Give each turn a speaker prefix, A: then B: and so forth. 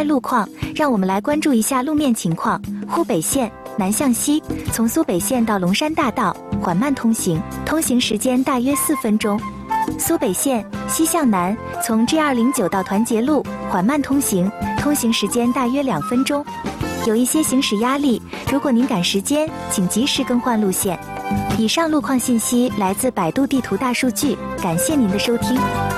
A: 开路况，让我们来关注一下路面情况。沪北线南向西，从苏北线到龙山大道缓慢通行，通行时间大约4分钟。苏北线西向南，从 G209 到团结路缓慢通行，通行时间大约2分钟。有一些行驶压力，如果您赶时间，请及时更换路线。以上路况信息来自百度地图大数据，感谢您的收听。